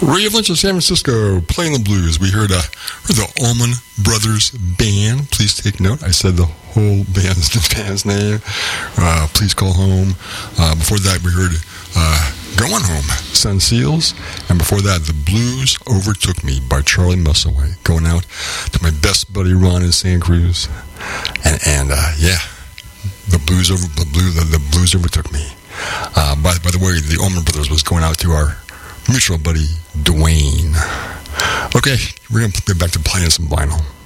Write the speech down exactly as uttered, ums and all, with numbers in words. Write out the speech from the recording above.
Ray of Lynch of San Francisco, playing the blues. We heard, uh, heard the Allman Brothers Band. Please take note. I said the whole band's, the band's name. Uh, Please Call Home. Uh, before that, we heard uh, Going Home, Sun Seals. And before that, The Blues Overtook Me by Charlie Musselwhite. Going out to my best buddy Ron in Santa Cruz. And, and uh, yeah, the blues over the, blue, the, the blues overtook me. Uh, by, by the way, the Allman Brothers was going out to our mutual buddy Dwayne. Okay, we're going to get back to playing some vinyl.